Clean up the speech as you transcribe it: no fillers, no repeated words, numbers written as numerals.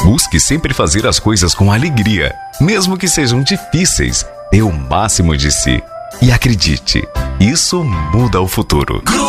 Busque sempre fazer as coisas com alegria, mesmo que sejam difíceis. Dê o máximo de si. E acredite, isso muda o futuro.